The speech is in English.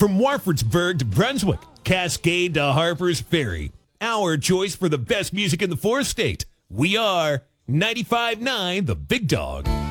From Warfordsburg to Brunswick, Cascade to Harper's Ferry, our choice for the best music in the fourth state. We are 95.9 The Big Dog.